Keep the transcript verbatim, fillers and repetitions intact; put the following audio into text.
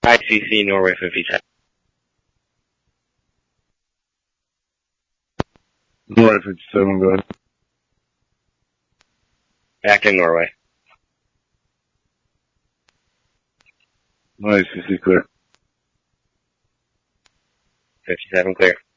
I C C Norway fifty-seven. Norway fifty-seven, go ahead. Acting Norway. I C C clear. fifty-seven clear.